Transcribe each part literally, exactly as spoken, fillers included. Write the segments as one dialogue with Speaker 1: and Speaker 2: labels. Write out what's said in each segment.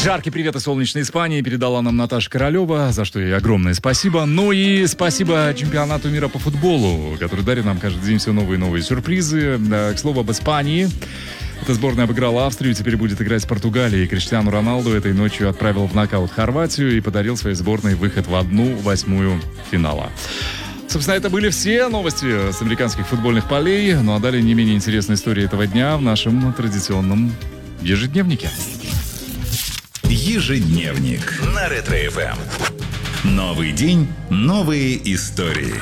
Speaker 1: Жаркий привет из солнечной Испании передала нам Наташа Королева, за что ей огромное спасибо. Ну и спасибо чемпионату мира по футболу, который дарит нам каждый день все новые и новые сюрпризы. К слову об Испании. Эта сборная обыграла Австрию, теперь будет играть с Португалией. Криштиану Роналду этой ночью отправил в нокаут Хорватию и подарил своей сборной выход в одну восьмую финала. Собственно, это были все новости с американских футбольных полей. Ну а далее не менее интересная история этого дня в нашем традиционном ежедневнике.
Speaker 2: Ежедневник на Ретро-эф эм. Новый день, новые истории.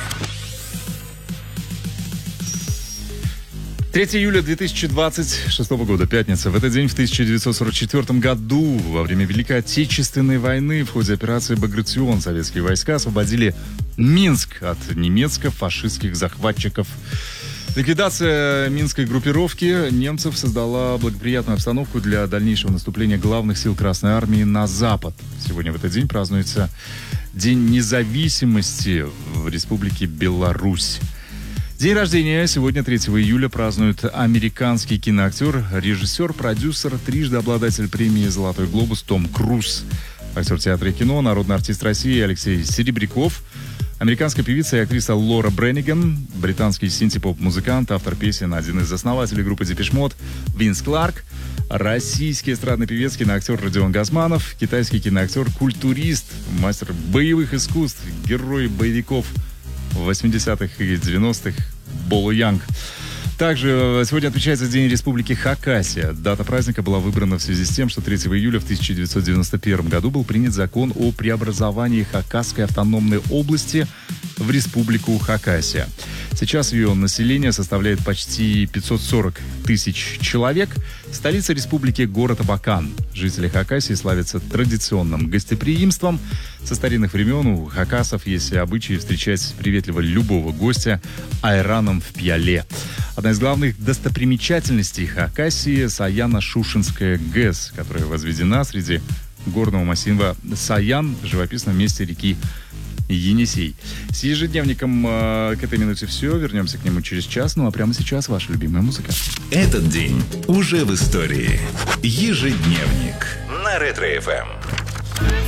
Speaker 1: третьего июля две тысячи двадцать шестого года, пятница. В этот день, в тысяча девятьсот сорок четвёртом году, во время Великой Отечественной войны, в ходе операции «Багратион» советские войска освободили Минск от немецко-фашистских захватчиков. Ликвидация минской группировки немцев создала благоприятную обстановку для дальнейшего наступления главных сил Красной Армии на запад. Сегодня в этот день празднуется День независимости в Республике Беларусь. День рождения сегодня, третьего июля, празднует американский киноактер, режиссер, продюсер, трижды обладатель премии «Золотой глобус» Том Круз, актер театра и кино, народный артист России Алексей Серебряков, американская певица и актриса Лора Бренниган, британский синти-поп-музыкант, автор песен, один из основателей группы Депеш Мод Винс Кларк, российский эстрадный певец, киноактер Родион Газманов, китайский киноактер, культурист, мастер боевых искусств, герой боевиков восьмидесятых и девяностых Боло Янг. Также сегодня отмечается День Республики Хакасия. Дата праздника была выбрана в связи с тем, что третьего июля в тысяча девятьсот девяносто первом году был принят закон о преобразовании Хакасской автономной области в Республику Хакасия. Сейчас ее население составляет почти пятьсот сорок тысяч человек. Столица республики — город Абакан. Жители Хакасии славятся традиционным гостеприимством. Со старинных времен у хакасов есть обычаи встречать приветливо любого гостя айраном в пиале. Одна из главных достопримечательностей Хакасии — Саяно-Шушенская ГЭС, которая возведена среди горного массива Саян в живописном месте реки Енисей. С ежедневником э, к этой минуте все. Вернемся к нему через час. Ну а прямо сейчас ваша любимая музыка.
Speaker 2: Этот день уже в истории. Ежедневник на Ретро-эф эм.